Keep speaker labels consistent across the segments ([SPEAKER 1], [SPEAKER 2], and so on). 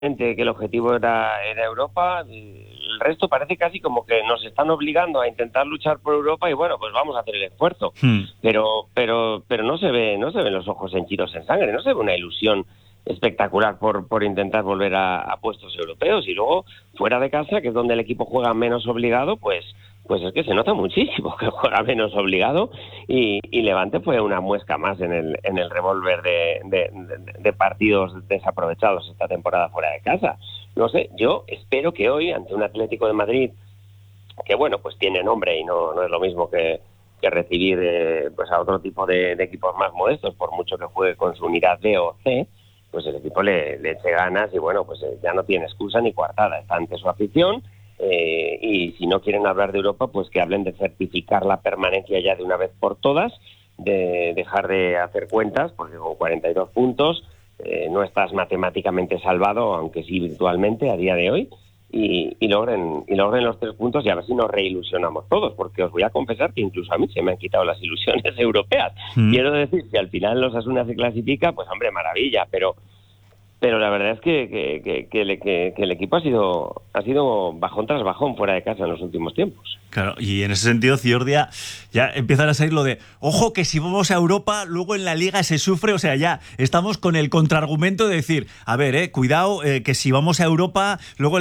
[SPEAKER 1] que el objetivo era Europa. El resto parece casi como que nos están obligando a intentar luchar por Europa y bueno, pues vamos a hacer el esfuerzo. Pero no se ven los ojos henchidos en sangre, no se ve una ilusión espectacular por intentar volver a puestos europeos. Y luego, fuera de casa, que es donde el equipo juega menos obligado, pues es que se nota muchísimo que juega menos obligado y Levante fue una muesca más en el revólver de partidos desaprovechados esta temporada fuera de casa. No sé, yo espero que hoy, ante un Atlético de Madrid que bueno, pues tiene nombre y no es lo mismo que recibir pues a otro tipo de equipos más modestos, por mucho que juegue con su unidad D o C, pues el equipo le eche ganas y bueno, pues ya no tiene excusa ni coartada, está ante su afición. Y si no quieren hablar de Europa, pues que hablen de certificar la permanencia ya de una vez por todas, de dejar de hacer cuentas, porque con 42 puntos no estás matemáticamente salvado, aunque sí virtualmente a día de hoy, y logren los 3 puntos y a ver si nos reilusionamos todos, porque os voy a confesar que incluso a mí se me han quitado las ilusiones europeas. Quiero decir, si al final los Osasuna se clasifica, pues hombre, maravilla, pero la verdad es que el equipo ha sido bajón tras bajón fuera de casa en los últimos tiempos.
[SPEAKER 2] Claro, y en ese sentido, Ciordia, ya empiezan a salir lo de ojo que si vamos a Europa, luego en la Liga se sufre, o sea, ya estamos con el contraargumento de decir, a ver, cuidado, que si vamos a Europa, luego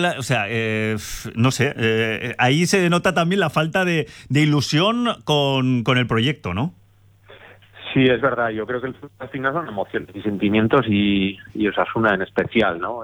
[SPEAKER 2] no sé, ahí se denota también la falta de ilusión con el proyecto, ¿no?
[SPEAKER 3] Sí, es verdad. Yo creo que al final son emociones y sentimientos y Osasuna en especial, ¿no?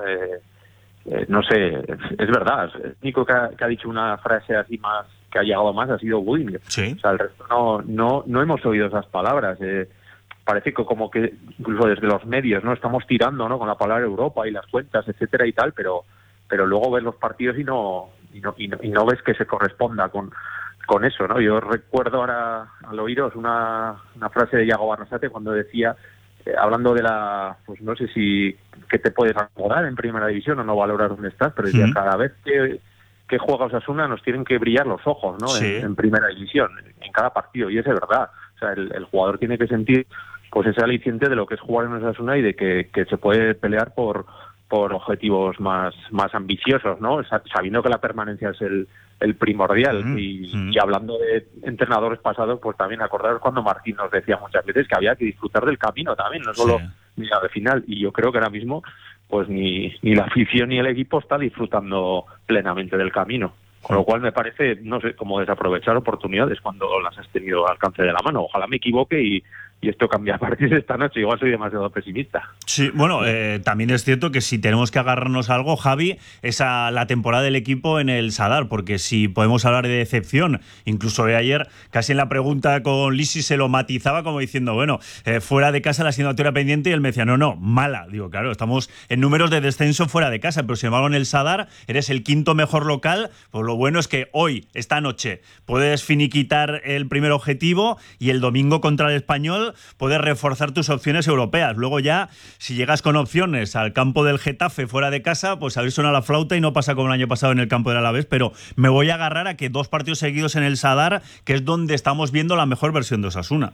[SPEAKER 3] No sé, es verdad. El único que ha dicho una frase así más, que ha llegado más, ha sido Budinger.
[SPEAKER 2] Sí.
[SPEAKER 3] O sea, el resto no hemos oído esas palabras. Parece que como que incluso desde los medios, ¿no? Estamos tirando, ¿no? Con la palabra Europa y las cuentas, etcétera y tal, pero luego ves los partidos y no ves que se corresponda con eso, ¿no? Yo recuerdo ahora al oíros una frase de Iago Barrasate cuando decía, hablando de pues no sé si que te puedes acomodar en primera división o no valorar dónde estás, pero decía, cada vez que juega Osasuna nos tienen que brillar los ojos, ¿no?
[SPEAKER 2] Sí.
[SPEAKER 3] En primera división, en cada partido, y es verdad. O sea, el jugador tiene que sentir pues ese aliciente de lo que es jugar en Osasuna y de que se puede pelear por objetivos más ambiciosos, ¿no? Sabiendo que la permanencia es el primordial. Y hablando de entrenadores pasados, pues también acordaros cuando Martín nos decía muchas veces que había que disfrutar del camino también, no solo mirar al final. Y yo creo que ahora mismo pues ni la afición ni el equipo está disfrutando plenamente del camino. Con lo cual me parece, no sé, como desaprovechar oportunidades cuando las has tenido al alcance de la mano. Ojalá me equivoque y esto cambia a partir de esta noche. Igual soy demasiado pesimista.
[SPEAKER 2] Sí, bueno, también es cierto que si tenemos que agarrarnos a algo, Javi, es a la temporada del equipo en el Sadar, porque si podemos hablar de decepción, incluso de ayer, casi en la pregunta con Lisi se lo matizaba como diciendo, bueno, fuera de casa la asignatura pendiente, y él me decía, no, mala. Digo, claro, estamos en números de descenso fuera de casa, pero sin embargo en el Sadar eres el quinto mejor local, pues lo bueno es que hoy, esta noche, puedes finiquitar el primer objetivo y el domingo contra el Español puedes reforzar tus opciones europeas. Luego ya, si llegas con opciones al campo del Getafe fuera de casa, pues a ver suena la flauta y no pasa como el año pasado en el campo del Alavés, pero me voy a agarrar a que 2 partidos seguidos en el Sadar, que es donde estamos viendo la mejor versión de Osasuna.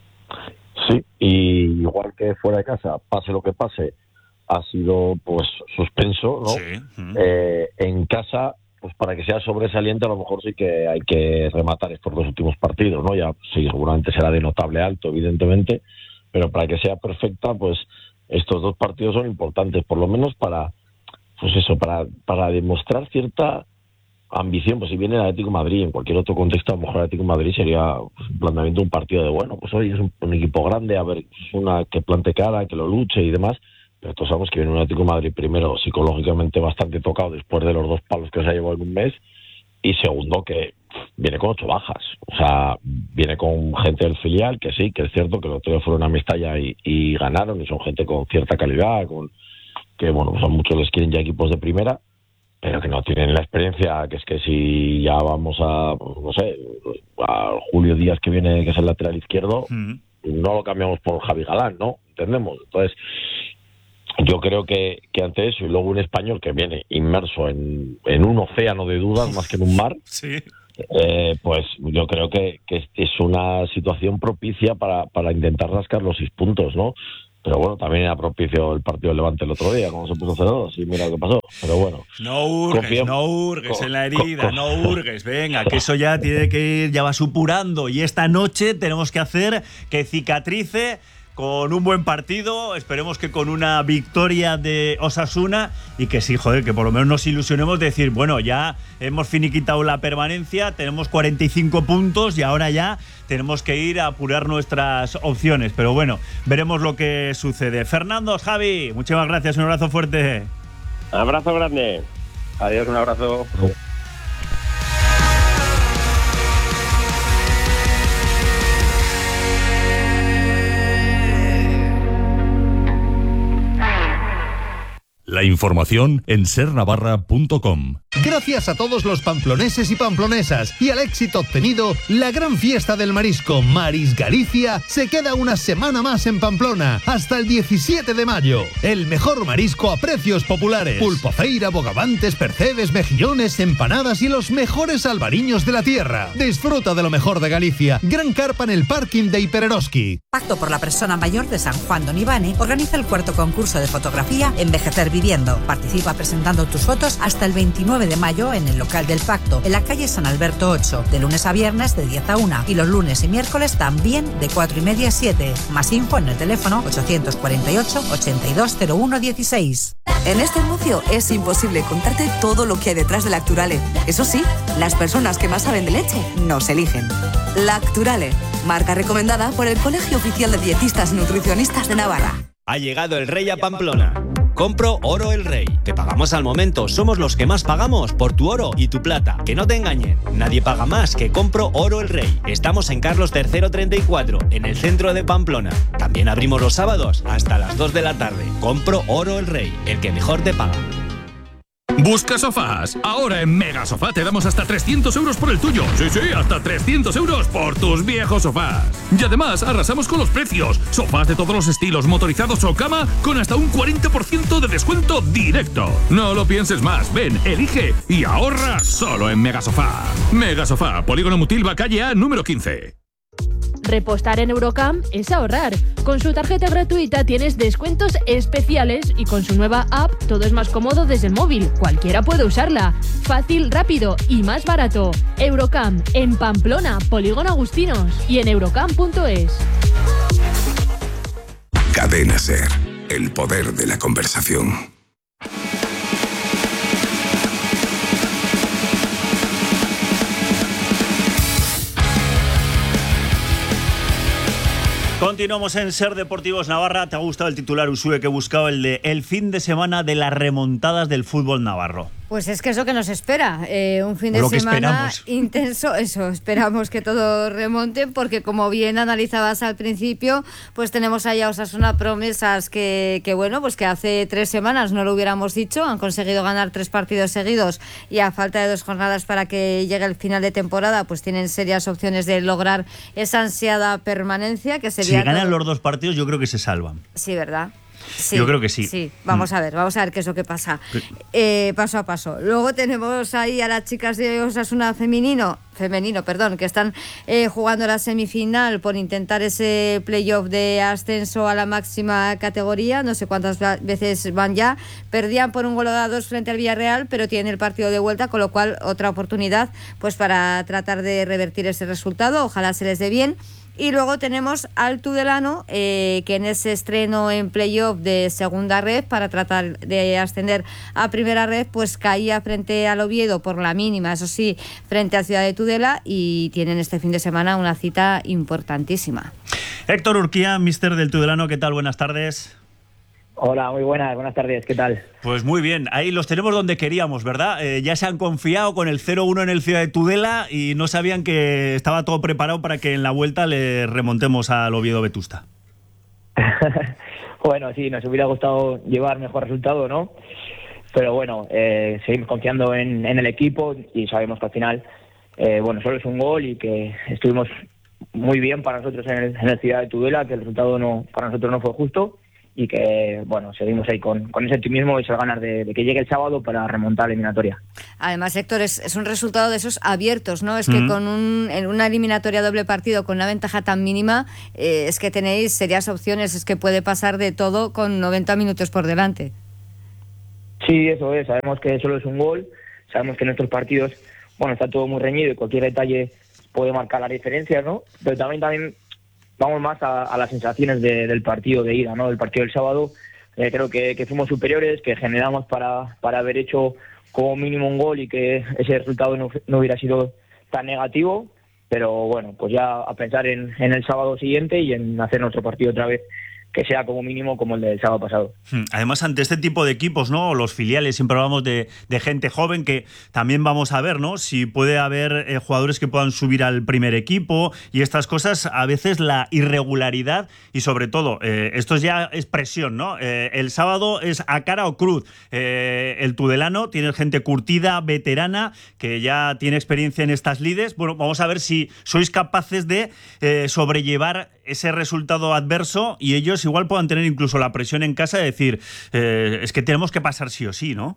[SPEAKER 4] Sí, y igual que fuera de casa, pase lo que pase, ha sido pues suspenso, ¿no?
[SPEAKER 2] Sí.
[SPEAKER 4] En casa, pues para que sea sobresaliente a lo mejor sí que hay que rematar estos 2 últimos partidos, ¿no? Ya sí, seguramente será de notable alto, evidentemente, pero para que sea perfecta, pues estos 2 partidos son importantes, por lo menos para demostrar cierta ambición. Pues si viene el Atlético de Madrid, en cualquier otro contexto, a lo mejor el Atlético de Madrid sería pues, un planteamiento, un partido de bueno, pues hoy es un equipo grande, a ver, es una que plante cara, que lo luche y demás. Pero todos sabemos que viene un Atlético de Madrid, primero, psicológicamente bastante tocado después de los 2 palos que se ha llevado en un mes, y segundo, que viene con 8 bajas. O sea, viene con gente del filial, que sí, que es cierto que los otros fueron a Mestalla y ganaron, y son gente con cierta calidad, que bueno, pues a muchos les quieren ya equipos de primera, pero que no tienen la experiencia, que es que si ya vamos a, no sé, a Julio Díaz, que viene, que es el lateral izquierdo, no lo cambiamos por Javi Galán, ¿no? ¿Entendemos? Entonces, yo creo que ante eso, y luego un Español que viene inmerso en un océano de dudas más que en un mar,
[SPEAKER 2] sí.
[SPEAKER 4] Pues yo creo que es una situación propicia para intentar rascar los 6 puntos, ¿no? Pero bueno, también era propicio el partido del Levante el otro día, como se puso 0-2, y mira lo que pasó. Pero bueno.
[SPEAKER 2] No hurgues en la herida, no hurgues. Venga, que eso ya tiene que ir, ya va supurando. Y esta noche tenemos que hacer que cicatrice con un buen partido. Esperemos que con una victoria de Osasuna y que sí, joder, que por lo menos nos ilusionemos de decir, bueno, ya hemos finiquitado la permanencia, tenemos 45 puntos y ahora ya tenemos que ir a apurar nuestras opciones. Pero bueno, veremos lo que sucede. Fernando, Javi, muchísimas gracias, un abrazo fuerte.
[SPEAKER 1] Abrazo grande.
[SPEAKER 3] Adiós, un abrazo.
[SPEAKER 5] La información en sernavarra.com.
[SPEAKER 6] Gracias a todos los pamploneses y pamplonesas y al éxito obtenido, la gran fiesta del marisco Maris Galicia se queda una semana más en Pamplona, hasta el 17 de mayo. El mejor marisco a precios populares. Pulpofeira, bogavantes, percebes, mejillones, empanadas y los mejores albariños de la tierra. Disfruta de lo mejor de Galicia. Gran carpa en el parking de Hipereroski.
[SPEAKER 7] Pacto por la Persona Mayor de San Juan de Onibane organiza el 4º concurso de fotografía Envejecer Viviendo. Participa presentando tus fotos hasta el 29 de mayo en el local del Pacto, en la calle San Alberto 8, de lunes a viernes de 10 a 1 y los lunes y miércoles también de 4:30 a 7. Más info en el teléfono 848 820116.
[SPEAKER 8] En este anuncio es imposible contarte todo lo que hay detrás de Lacturale. Eso sí, las personas que más saben de leche nos eligen. Lacturale, marca recomendada por el Colegio Oficial de Dietistas y Nutricionistas de Navarra.
[SPEAKER 9] Ha llegado el Rey a Pamplona. Compro Oro El Rey. Te pagamos al momento. Somos los que más pagamos por tu oro y tu plata. Que no te engañen. Nadie paga más que Compro Oro El Rey. Estamos en Carlos III 34, en el centro de Pamplona. También abrimos los sábados hasta las 2 de la tarde. Compro Oro El Rey, el que mejor te paga.
[SPEAKER 5] Busca sofás. Ahora en Mega Sofá te damos hasta 300 euros por el tuyo. Sí, hasta 300 euros por tus viejos sofás. Y además arrasamos con los precios. Sofás de todos los estilos, motorizados o cama, con hasta un 40% de descuento directo. No lo pienses más. Ven, elige y ahorra solo en Mega Sofá. Mega Sofá, Polígono Mutilva, calle A, número 15.
[SPEAKER 10] Repostar en Eurocam es ahorrar. Con su tarjeta gratuita tienes descuentos especiales y con su nueva app todo es más cómodo desde el móvil. Cualquiera puede usarla. Fácil, rápido y más barato. Eurocam, en Pamplona, Polígono Agustinos y en eurocam.es.
[SPEAKER 11] Cadena SER, el poder de la conversación.
[SPEAKER 2] Continuamos en Ser Deportivos Navarra. ¿Te ha gustado el titular, Usue, que he buscado, el de el fin de semana de las remontadas del fútbol navarro?
[SPEAKER 12] Pues es que eso que nos espera, un fin de semana intenso, eso, esperamos que todo remonte, porque como bien analizabas al principio, pues tenemos allá Osasuna promesas que bueno, pues que hace 3 semanas no lo hubiéramos dicho, han conseguido ganar 3 partidos seguidos y a falta de 2 jornadas para que llegue el final de temporada, pues tienen serias opciones de lograr esa ansiada permanencia, que sería...
[SPEAKER 2] Si ganan los 2 partidos, yo creo que se salvan.
[SPEAKER 12] Sí, ¿verdad? Sí,
[SPEAKER 2] yo creo que sí.
[SPEAKER 12] Sí, vamos a ver qué es lo que pasa. Paso a paso. Luego tenemos ahí a las chicas de Osasuna femenino, que están jugando la semifinal por intentar ese playoff de ascenso a la máxima categoría. No sé cuántas veces van ya. Perdían por 1-2 frente al Villarreal, pero tienen el partido de vuelta, con lo cual otra oportunidad pues para tratar de revertir ese resultado. Ojalá se les dé bien. Y luego tenemos al Tudelano, que en ese estreno en playoff de segunda red para tratar de ascender a primera red, pues caía frente al Oviedo por la mínima, eso sí, frente a Ciudad de Tudela, y tienen este fin de semana una cita importantísima.
[SPEAKER 2] Héctor Urquía, míster del Tudelano, ¿qué tal? Buenas tardes.
[SPEAKER 13] Hola, muy buenas tardes, ¿qué tal?
[SPEAKER 2] Pues muy bien, ahí los tenemos donde queríamos, ¿verdad? Ya se han confiado con el 0-1 en el Ciudad de Tudela y no sabían que estaba todo preparado para que en la vuelta le remontemos al Oviedo Vetusta.
[SPEAKER 13] Bueno, sí, nos hubiera gustado llevar mejor resultado, ¿no? Pero bueno, seguimos confiando en el equipo y sabemos que al final, solo es un gol y que estuvimos muy bien para nosotros en el Ciudad de Tudela, que el resultado para nosotros no fue justo. y que, bueno, seguimos ahí con ese optimismo y esas ganas de que llegue el sábado para remontar la eliminatoria.
[SPEAKER 12] Además, Héctor, es un resultado de esos abiertos, ¿no? Es que en una eliminatoria doble partido con una ventaja tan mínima, es que tenéis serias opciones, es que puede pasar de todo con 90 minutos por delante.
[SPEAKER 13] Sí, eso es, sabemos que solo es un gol, sabemos que en nuestros partidos, bueno, está todo muy reñido y cualquier detalle puede marcar las diferencias, ¿no? Pero también vamos más a las sensaciones del partido de ida, ¿no? Del partido del sábado. Creo que fuimos superiores, que generamos para haber hecho como mínimo un gol y que ese resultado no hubiera sido tan negativo. Pero bueno, pues ya a pensar en el sábado siguiente y en hacer nuestro partido otra vez, que sea como mínimo como el del sábado pasado.
[SPEAKER 2] Además, ante este tipo de equipos, ¿no? Los filiales, siempre hablamos de gente joven, que también vamos a ver, ¿no? Si puede haber jugadores que puedan subir al primer equipo y estas cosas, a veces la irregularidad y sobre todo, esto ya es presión, ¿no? El sábado es a cara o cruz. El Tudelano tiene gente curtida, veterana, que ya tiene experiencia en estas lides. Bueno, vamos a ver si sois capaces de sobrellevar ese resultado adverso y ellos igual puedan tener incluso la presión en casa de decir, es que tenemos que pasar sí o sí, ¿no?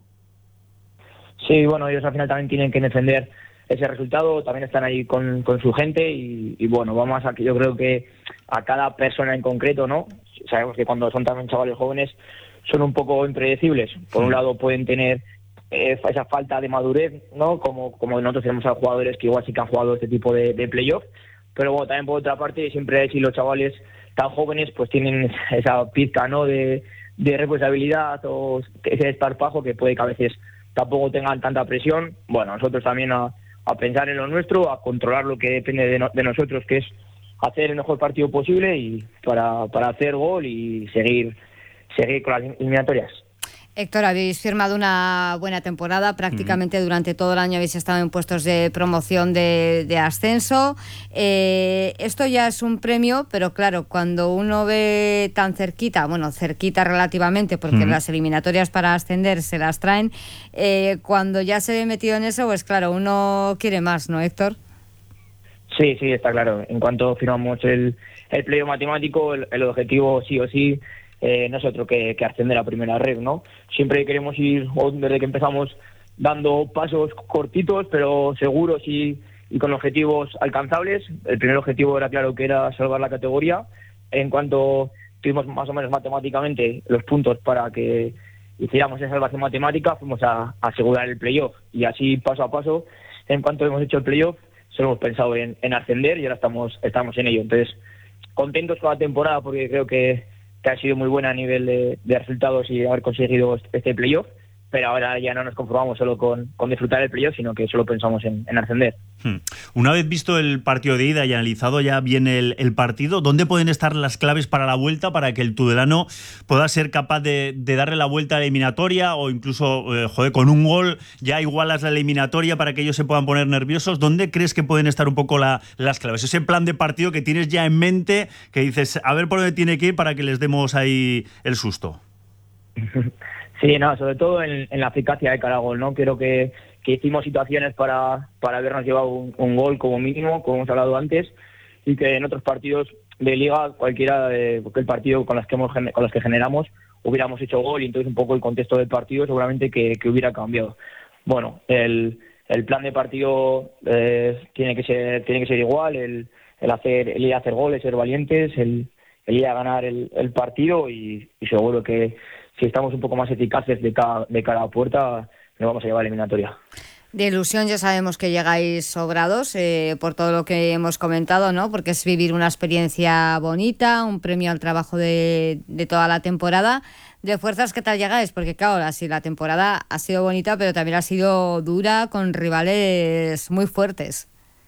[SPEAKER 13] Sí, bueno, ellos al final también tienen que defender ese resultado, también están ahí con su gente y bueno, vamos a que yo creo que a cada persona en concreto, ¿no? Sabemos que cuando son también chavales jóvenes son un poco impredecibles. Por un lado pueden tener esa falta de madurez, ¿no? Como nosotros tenemos a jugadores que igual sí que han jugado este tipo de playoff. Pero bueno, también por otra parte, siempre si los chavales tan jóvenes pues tienen esa pizca, ¿no? de responsabilidad o ese desparpajo que puede que a veces tampoco tengan tanta presión. Bueno, nosotros también a pensar en lo nuestro, a controlar lo que depende de nosotros, que es hacer el mejor partido posible y para hacer gol y seguir con las eliminatorias.
[SPEAKER 12] Héctor, habéis firmado una buena temporada, prácticamente durante todo el año habéis estado en puestos de promoción de ascenso. Esto ya es un premio, pero claro, cuando uno ve tan cerquita, bueno, cerquita relativamente, porque las eliminatorias para ascender se las traen, cuando ya se ve metido en eso, pues claro, uno quiere más, ¿no, Héctor?
[SPEAKER 13] Sí, está claro. En cuanto firmamos el playoff matemático, el objetivo sí o sí no es otro que ascender a primera red, ¿no? Siempre queremos ir, desde que empezamos, dando pasos cortitos, pero seguros y con objetivos alcanzables. El primer objetivo era claro que era salvar la categoría. En cuanto tuvimos más o menos matemáticamente los puntos para que hiciéramos esa salvación matemática, fuimos a asegurar el playoff. Y así, paso a paso, en cuanto hemos hecho el playoff, solo hemos pensado en ascender y ahora estamos en ello. Entonces, contentos con la temporada porque creo que ha sido muy buena a nivel de resultados y haber conseguido este playoff, pero ahora ya no nos conformamos solo con disfrutar el playoff, sino que solo pensamos en ascender.
[SPEAKER 2] Una vez visto el partido de ida y analizado ya bien el partido, ¿dónde pueden estar las claves para la vuelta para que el Tudelano pueda ser capaz de darle la vuelta a la eliminatoria o incluso, con un gol ya igualas la eliminatoria para que ellos se puedan poner nerviosos? ¿Dónde crees que pueden estar un poco las claves? Ese plan de partido que tienes ya en mente, que dices, a ver por dónde tiene que ir para que les demos ahí el susto.
[SPEAKER 13] Sí, no, sobre todo en la eficacia de cada gol, ¿no? Creo que hicimos situaciones para habernos llevado un gol como mínimo, como hemos hablado antes, y que en otros partidos de liga, cualquier partido con los que generamos, hubiéramos hecho gol, y entonces un poco el contexto del partido seguramente que hubiera cambiado. Bueno, el plan de partido tiene que ser igual, el ir a hacer goles, ser valientes, el ir a ganar el partido y seguro que si estamos un poco más eficaces de cara a puerta, nos vamos a llevar a la eliminatoria.
[SPEAKER 12] De ilusión ya sabemos que llegáis sobrados por todo lo que hemos comentado, ¿no? Porque es vivir una experiencia bonita, un premio al trabajo de toda la temporada. De fuerzas, ¿qué tal llegáis? Porque claro, sí, la temporada ha sido bonita, pero también ha sido dura con rivales muy fuertes.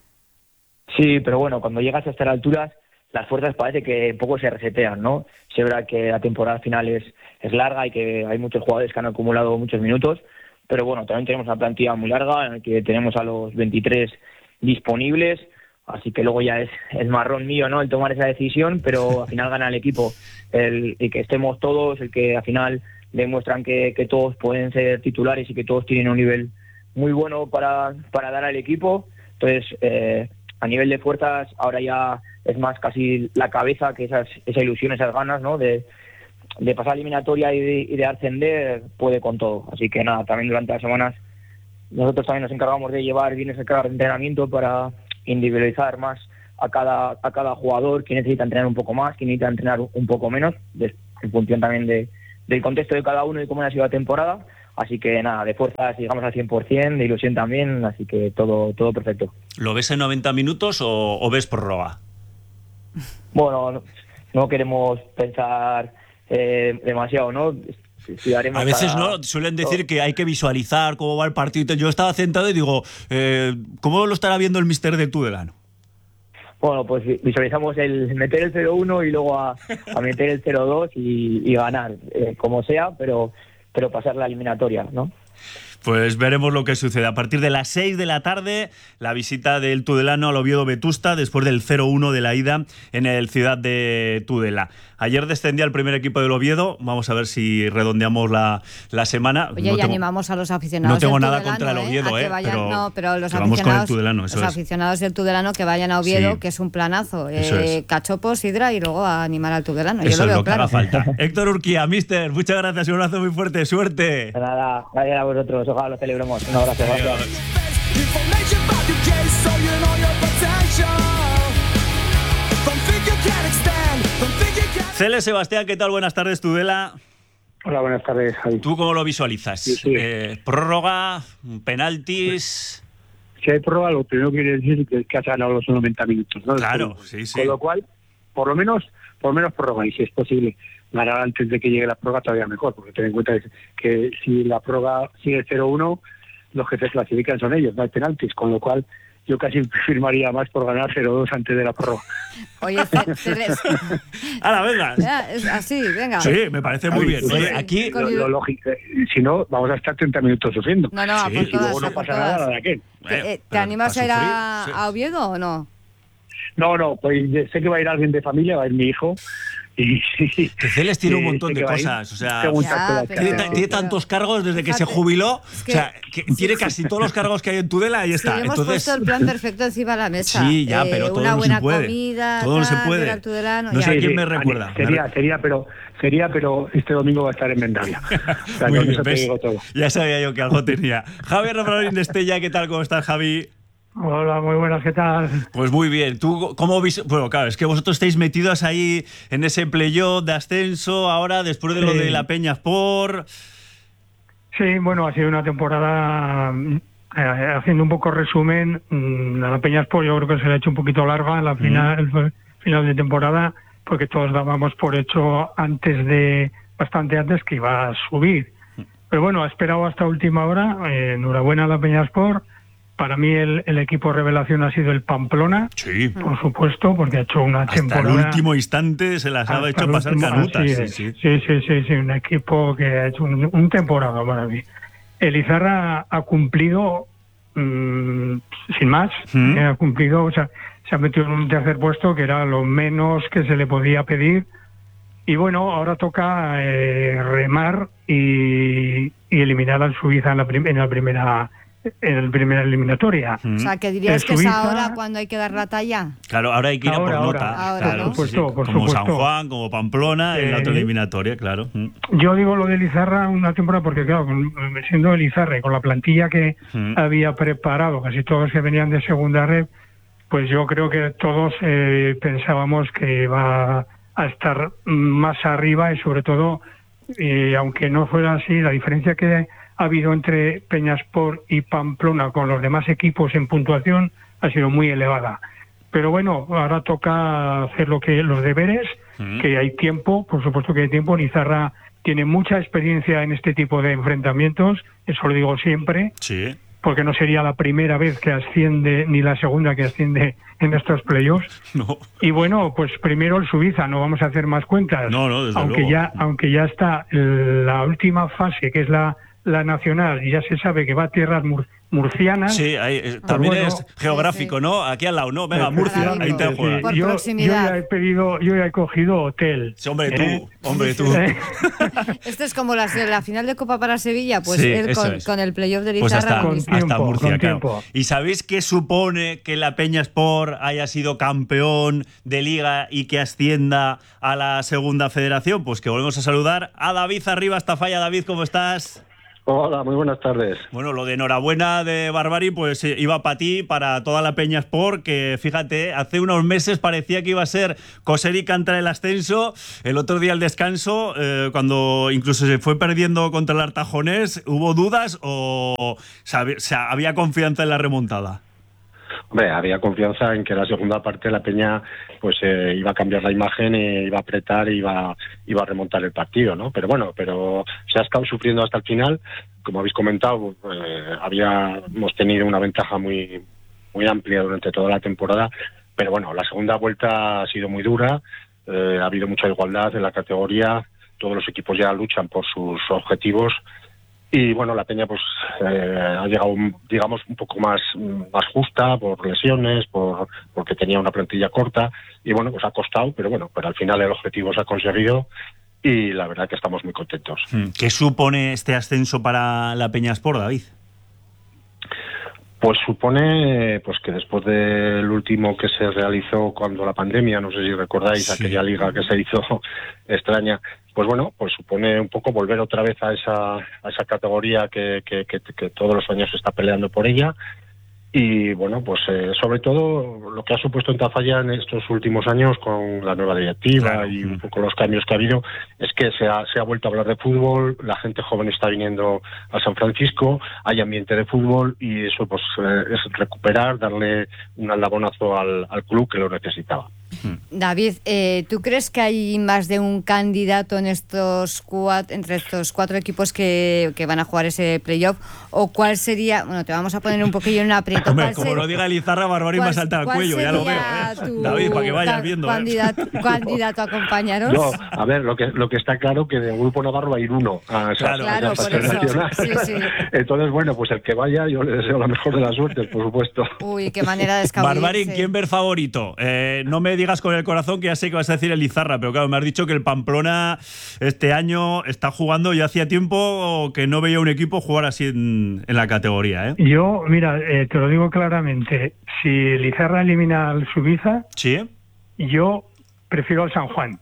[SPEAKER 13] Sí, pero bueno, cuando llegas a estas alturas, las fuerzas parece que un poco se resetean, ¿no? Se verá que la temporada final es larga y que hay muchos jugadores que han acumulado muchos minutos, pero bueno, también tenemos una plantilla muy larga en la que tenemos a los 23 disponibles, así que luego ya es marrón mío, ¿no?, el tomar esa decisión, pero al final gana el equipo, el que estemos todos, el que al final demuestran que todos pueden ser titulares y que todos tienen un nivel muy bueno para dar al equipo. Entonces, a nivel de fuerzas, ahora ya es más casi la cabeza que esa ilusión, esas ganas, ¿no?, de pasar eliminatoria y de ascender, puede con todo. Así que nada, también durante las semanas nosotros también nos encargamos de llevar bien ese carga de entrenamiento para individualizar más a cada jugador, quién necesita entrenar un poco más, quién necesita entrenar un poco menos, en función también del contexto de cada uno y cómo ha sido la temporada. Así que nada, de fuerza sigamos al 100%, de ilusión también, así que todo perfecto.
[SPEAKER 2] ¿Lo ves en 90 minutos o ves prórroga?
[SPEAKER 13] Bueno, no queremos pensar demasiado, ¿no?
[SPEAKER 2] A veces no suelen decir que hay que visualizar cómo va el partido. Yo estaba sentado y digo, ¿cómo lo estará viendo el míster de Tudelano?
[SPEAKER 13] Bueno, pues visualizamos el meter el 0-1 y luego a meter el 0-2 y ganar, como sea, pero pasar la eliminatoria, ¿no?
[SPEAKER 2] Pues veremos lo que sucede. A partir de las 6 de la tarde, la visita del Tudelano al Oviedo Vetusta, después del 0-1 de la ida en el Ciudad de Tudela. Ayer descendía el primer equipo del Oviedo. Vamos a ver si redondeamos la semana.
[SPEAKER 12] Oye, y animamos a los aficionados.
[SPEAKER 2] No tengo
[SPEAKER 12] del
[SPEAKER 2] nada
[SPEAKER 12] Tudelano,
[SPEAKER 2] contra el Oviedo,
[SPEAKER 12] que vayan, pero los
[SPEAKER 2] vamos con el Tudelano,
[SPEAKER 12] los aficionados del Tudelano que vayan a Oviedo, sí, que es un planazo. Cachopos, sidra y luego a animar al Tudelano.
[SPEAKER 2] Eso
[SPEAKER 12] Yo lo veo
[SPEAKER 2] es lo
[SPEAKER 12] claro.
[SPEAKER 2] que haga falta. Héctor Urquía, mister, muchas gracias. Un abrazo muy fuerte. Suerte.
[SPEAKER 13] Nada, gracias a vosotros. Ojalá lo celebremos. Un abrazo. Gracias.
[SPEAKER 2] Cele Sebastián, ¿qué tal? Buenas tardes, Tudela.
[SPEAKER 14] Hola, buenas tardes, Javi.
[SPEAKER 2] ¿Tú cómo lo visualizas?
[SPEAKER 14] Sí.
[SPEAKER 2] ¿Prórroga? ¿Penaltis?
[SPEAKER 14] Si hay prórroga, lo primero que quiere decir es que has ganado los 90 minutos, ¿no?
[SPEAKER 2] Claro, sí.
[SPEAKER 14] Con lo cual, por lo menos prórroga, y si es posible ganar antes de que llegue la prórroga, todavía mejor, porque ten en cuenta que si la prórroga sigue 0-1, los que se clasifican son ellos, no hay penaltis, con lo cual yo casi firmaría más por ganar 0-2 antes de la prórroga.
[SPEAKER 12] Oye,
[SPEAKER 2] ¡Hala, venga!
[SPEAKER 12] Así, venga.
[SPEAKER 2] Sí, me parece muy bien. Oye, aquí
[SPEAKER 14] lo lógico, si no, vamos a estar 30 minutos sufriendo.
[SPEAKER 12] No,
[SPEAKER 14] sí, y luego no pasa nada de aquel.
[SPEAKER 12] ¿Te animas a ir a Oviedo o no?
[SPEAKER 14] No, pues sé que va a ir alguien de familia, va a ir mi hijo.
[SPEAKER 2] Que Celes tiene un montón de cosas, o sea, tiene tantos cargos desde que se jubiló, o sea, que tiene casi todos los cargos que hay en Tudela y está.
[SPEAKER 12] Hemos puesto el plan perfecto encima de la mesa.
[SPEAKER 2] Sí, ya, pero todo no se puede.
[SPEAKER 12] Comida,
[SPEAKER 2] todo no se puede. No sé quién me recuerda.
[SPEAKER 14] Sería, pero este domingo va a estar en Mendavia. O sea,
[SPEAKER 2] muy bien,
[SPEAKER 14] eso te digo todo.
[SPEAKER 2] Ya sabía yo que algo tenía. Javier Rafael de Estella, ¿qué tal? ¿Cómo estás, Javi?
[SPEAKER 15] Hola, muy buenas, ¿qué tal?
[SPEAKER 2] Pues muy bien. ¿Tú cómo viste? Bueno, claro, es que vosotros estáis metidos ahí en ese playoff de ascenso ahora, después de lo de la Peña Sport.
[SPEAKER 15] Sí, bueno, ha sido una temporada, haciendo un poco resumen, la Peña Sport yo creo que se le ha hecho un poquito larga en la final de temporada, porque todos dábamos por hecho bastante antes que iba a subir. Pero bueno, ha esperado hasta última hora. Enhorabuena a la Peña Sport. Para mí el equipo revelación ha sido el Pamplona,
[SPEAKER 2] sí,
[SPEAKER 15] por supuesto, porque ha hecho una temporada...
[SPEAKER 2] Hasta el último instante se las ha hecho pasar canutas.
[SPEAKER 15] Sí, un equipo que ha hecho un temporada para mí. El Izarra ha cumplido, sin más, ha cumplido, o sea, se ha metido en un tercer puesto, que era lo menos que se le podía pedir. Y bueno, ahora toca remar y eliminar al Suiza en la primera eliminatoria.
[SPEAKER 12] O sea, que dirías que es ahora cuando hay que dar la talla.
[SPEAKER 2] Claro, ahora hay que ir a por nota.
[SPEAKER 15] Claro, por supuesto.
[SPEAKER 2] Como San Juan, como Pamplona, en la otra eliminatoria, claro.
[SPEAKER 15] Yo digo lo de Lizarra una temporada porque, claro, siendo el Lizarra y con la plantilla que había preparado, casi todos que venían de segunda red, pues yo creo que todos pensábamos que iba a estar más arriba y sobre todo, aunque no fuera así, la diferencia que ha habido entre Peñasport y Pamplona con los demás equipos en puntuación ha sido muy elevada. Pero bueno, ahora toca hacer los deberes, que hay tiempo, por supuesto que hay tiempo. Lizarra tiene mucha experiencia en este tipo de enfrentamientos, eso lo digo siempre, porque no sería la primera vez que asciende, ni la segunda que asciende en estos playoffs.
[SPEAKER 2] No.
[SPEAKER 15] Y bueno, pues primero el Suiza, no vamos a hacer más cuentas.
[SPEAKER 2] No, desde
[SPEAKER 15] aunque
[SPEAKER 2] luego.
[SPEAKER 15] Aunque ya está la última fase, que es la la nacional ya se sabe que va a tierras murcianas.
[SPEAKER 2] Sí, también es geográfico, ¿no? Aquí al lado, ¿no? Venga, Murcia, ahí te juegas.
[SPEAKER 12] Por proximidad.
[SPEAKER 15] Yo ya he cogido hotel.
[SPEAKER 2] Sí, hombre, tú.
[SPEAKER 12] Esto es como la final de Copa para Sevilla, pues
[SPEAKER 2] sí,
[SPEAKER 12] él con el playoff de
[SPEAKER 2] pues
[SPEAKER 12] Lizarra.
[SPEAKER 2] hasta Murcia, claro. ¿Y sabéis qué supone que la Peñasport haya sido campeón de Liga y que ascienda a la segunda federación? Pues que volvemos a saludar a David Arriba hasta Falla. David, ¿cómo estás?
[SPEAKER 16] Hola, muy buenas tardes.
[SPEAKER 2] Bueno, lo de enhorabuena de Barbari, pues iba para ti, para toda la Peñasport, que fíjate, hace unos meses parecía que iba a ser coser y cantar el ascenso. El otro día al descanso, cuando incluso se fue perdiendo contra el Artajonés, ¿hubo dudas o había confianza en la remontada?
[SPEAKER 16] Hombre, había confianza en que la segunda parte la Peña pues iba a cambiar la imagen, iba a apretar, iba a remontar el partido, ¿no? Pero bueno, se ha estado sufriendo hasta el final. Como habéis comentado, habíamos tenido una ventaja muy amplia durante toda la temporada, pero bueno, la segunda vuelta ha sido muy dura, ha habido mucha igualdad en la categoría, todos los equipos ya luchan por sus objetivos. Y bueno, la Peña pues ha llegado, digamos, un poco más justa por lesiones, porque tenía una plantilla corta y bueno, pues ha costado, pero al final el objetivo se ha conseguido y la verdad que estamos muy contentos.
[SPEAKER 2] ¿Qué supone este ascenso para la Peñasport, David?
[SPEAKER 16] Pues supone pues que después del último que se realizó cuando la pandemia, no sé si recordáis, aquella liga que se hizo extraña, pues bueno, pues supone un poco volver otra vez a esa categoría que todos los años se está peleando por ella. Y bueno, pues sobre todo lo que ha supuesto en Tafalla en estos últimos años con la nueva directiva y un poco los cambios que ha habido es que se ha vuelto a hablar de fútbol, la gente joven está viniendo a San Francisco, hay ambiente de fútbol y eso pues es recuperar, darle un aldabonazo al club que lo necesitaba.
[SPEAKER 12] David, ¿tú crees que hay más de un candidato en entre estos cuatro equipos que van a jugar ese playoff? ¿O cuál sería? Bueno, te vamos a poner un poquillo en un aprieto.
[SPEAKER 2] Hombre, como lo diga Lizarra, Barbari me salta al cuello, ya lo veo. David, para que vayas viendo.
[SPEAKER 12] ¿Candidato a acompañaros?
[SPEAKER 16] No, a ver, lo que está claro que del Grupo Navarro va a ir uno a
[SPEAKER 12] claro, por eso. Sí.
[SPEAKER 16] Entonces, bueno, pues el que vaya, yo le deseo la mejor de las suertes, por supuesto.
[SPEAKER 12] Uy, qué manera de escabullirse.
[SPEAKER 2] Barbari, ¿quién ver favorito? No me digas con el corazón, que ya sé que vas a decir el Lizarra, pero claro, me has dicho que el Pamplona este año está jugando, ya hacía tiempo que no veía un equipo jugar así en la categoría, ¿eh?
[SPEAKER 15] Yo, mira, te lo digo claramente, si Lizarra elimina al Subiza,
[SPEAKER 2] ¿sí?
[SPEAKER 15] Yo prefiero al San Juan.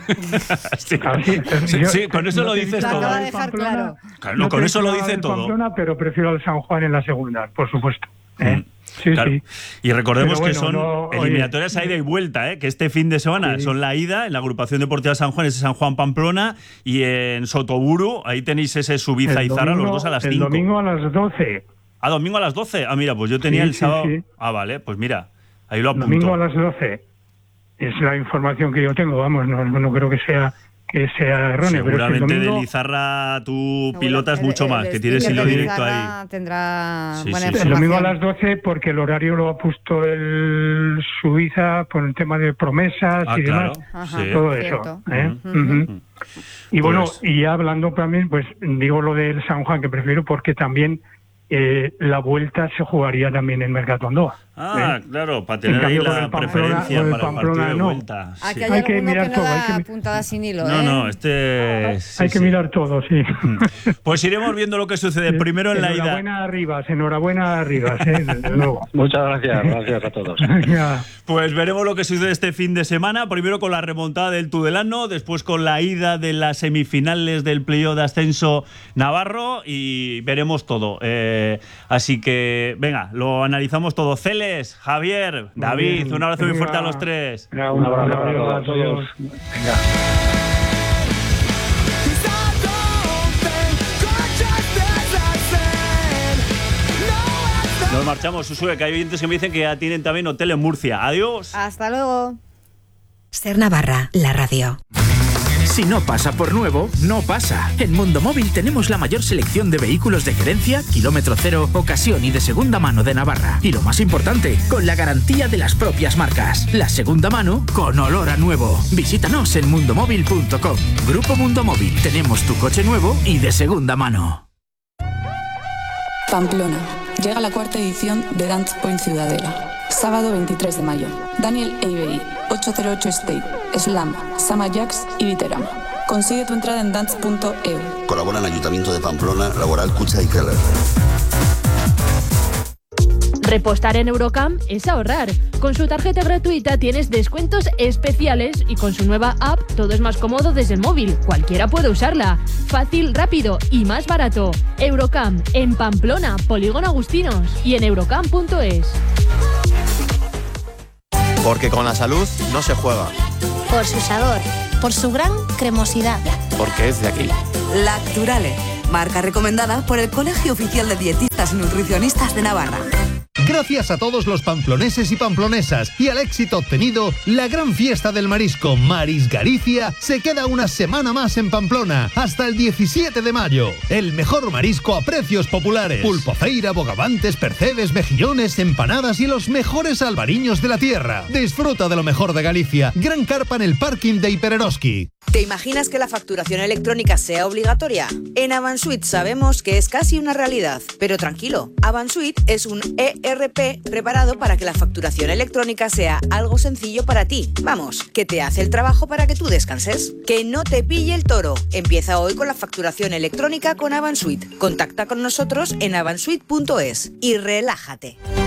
[SPEAKER 2] Sí, con eso lo dices todo.
[SPEAKER 12] Acaba de dejar claro.
[SPEAKER 2] No, con eso lo dice todo.
[SPEAKER 15] Pamplona, pero prefiero al San Juan en la segunda, por supuesto. Sí,
[SPEAKER 2] claro.
[SPEAKER 15] sí.
[SPEAKER 2] Y recordemos que son eliminatorias a ida y vuelta, que este fin de semana son la ida en la agrupación deportiva San Juan, ese San Juan Pamplona, y en Sotoburu, ahí tenéis ese Subiza y Zara, los dos a las 5.
[SPEAKER 15] El domingo a las 12.
[SPEAKER 2] ¿Ah, domingo a las 12? Ah, mira, pues yo tenía el sábado.
[SPEAKER 15] Sí.
[SPEAKER 2] Ah, vale, pues mira, ahí lo apunto.
[SPEAKER 15] Domingo a las 12. Es la información que yo tengo, vamos, no creo que sea erróneo.
[SPEAKER 2] Seguramente
[SPEAKER 15] pero
[SPEAKER 2] de Lizarra tú pilotas mucho más, que tienes hilo directo ahí.
[SPEAKER 12] Tendrá buena
[SPEAKER 15] información. El domingo a las 12 porque el horario lo ha puesto el Suiza por el tema de promesas y demás. Todo eso. Y bueno, y ya hablando también, pues digo lo del San Juan que prefiero porque también la vuelta se jugaría también en Mercatondóa.
[SPEAKER 2] Claro, para tener ahí la preferencia para el partido de vuelta.
[SPEAKER 12] Aquí hay que mirar todo, hay puntada sin hilo.
[SPEAKER 15] Hay que mirar todo, sí.
[SPEAKER 2] Pues iremos viendo lo que sucede. Primero en la ida.
[SPEAKER 15] Enhorabuena Arribas, desde luego.
[SPEAKER 16] Muchas gracias a todos.
[SPEAKER 2] Pues veremos lo que sucede este fin de semana. Primero con la remontada del Tudelano, después con la ida de las semifinales del playoff de ascenso Navarro y veremos todo. Así que, venga, lo analizamos todo. Celes, Javier, David, un abrazo muy fuerte a los tres.
[SPEAKER 16] Un abrazo a todos.
[SPEAKER 2] Venga. Nos marchamos, Susue, que hay oyentes que me dicen que ya tienen también hotel en Murcia. Adiós.
[SPEAKER 12] Hasta luego.
[SPEAKER 17] Ser Navarra, la radio. Si no pasa por nuevo, no pasa. En Mundo Móvil tenemos la mayor selección de vehículos de gerencia, kilómetro cero, ocasión y de segunda mano de Navarra. Y lo más importante, con la garantía de las propias marcas. La segunda mano con olor a nuevo. Visítanos en mundomóvil.com. Grupo Mundo Móvil. Tenemos tu coche nuevo y de segunda mano.
[SPEAKER 18] Pamplona. Llega la 4ª edición de Dance Point Ciudadela. Sábado 23 de mayo. Daniel Avery, 808 State, Slam, Sama Jax y Viterama. Consigue tu entrada en dance.eu.
[SPEAKER 19] Colaboran Ayuntamiento de Pamplona, Laboral Cucha y Keller.
[SPEAKER 10] Repostar en Eurocam es ahorrar. Con su tarjeta gratuita tienes descuentos especiales y con su nueva app todo es más cómodo desde el móvil. Cualquiera puede usarla. Fácil, rápido y más barato. Eurocam, en Pamplona, Polígono Agustinos y en eurocam.es.
[SPEAKER 20] Porque con la salud no se juega.
[SPEAKER 21] Por su sabor, por su gran cremosidad.
[SPEAKER 20] Porque es de aquí.
[SPEAKER 8] Lacturale, marca recomendada por el Colegio Oficial de Dietistas y Nutricionistas de Navarra.
[SPEAKER 6] Gracias a todos los pamploneses y pamplonesas y al éxito obtenido, la gran fiesta del marisco Maris Galicia se queda una semana más en Pamplona, hasta el 17 de mayo. El mejor marisco a precios populares. Pulpofeira, bogavantes, percebes, mejillones, empanadas y los mejores albariños de la tierra. Disfruta de lo mejor de Galicia. Gran carpa en el parking de Hipereroski.
[SPEAKER 22] ¿Te imaginas que la facturación electrónica sea obligatoria? En Avansuit sabemos que es casi una realidad, pero tranquilo, Avansuit es un ERP preparado para que la facturación electrónica sea algo sencillo para ti. Vamos, que te hace el trabajo para que tú descanses. Que no te pille el toro. Empieza hoy con la facturación electrónica con Avansuit. Contacta con nosotros en avansuit.es y relájate.